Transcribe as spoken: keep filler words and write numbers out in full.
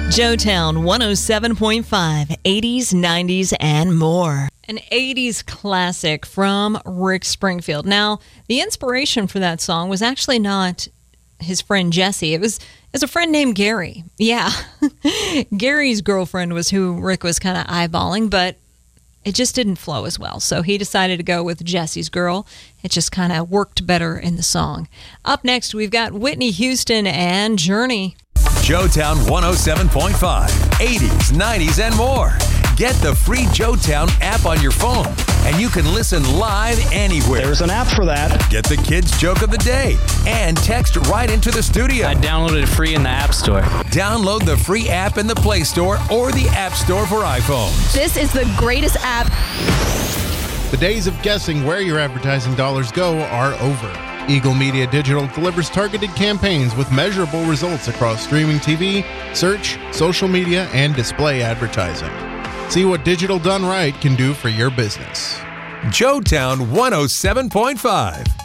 Joetown one oh seven point five, eighties, nineties, and more. An eighties classic from Rick Springfield. Now, the inspiration for that song was actually not his friend Jesse. It was, it was a friend named Gary. Yeah. Gary's girlfriend was who Rick was kind of eyeballing, but it just didn't flow as well. So he decided to go with Jesse's girl. It just kind of worked better in the song. Up next, we've got Whitney Houston and Journey. Joetown one oh seven point five, eighties, nineties, and more. Get the free Joetown app on your phone, and you can listen live anywhere. There's an app for that. Get the kids' joke of the day and text right into the studio. I downloaded it free in the App Store. Download the free app in the Play Store or the App Store for iPhones. This is the greatest app. The days of guessing where your advertising dollars go are over. Eagle Media Digital delivers targeted campaigns with measurable results across streaming T V, search, social media, and display advertising. See what digital done right can do for your business. Joetown one oh seven point five.